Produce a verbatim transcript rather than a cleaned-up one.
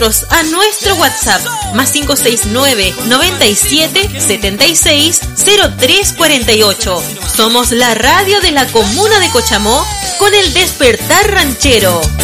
a nuestro WhatsApp más cinco seis nueve, noventa y siete, setenta y seis, cero tres cuarenta y ocho. Somos la radio de la comuna de Cochamó con el despertar ranchero.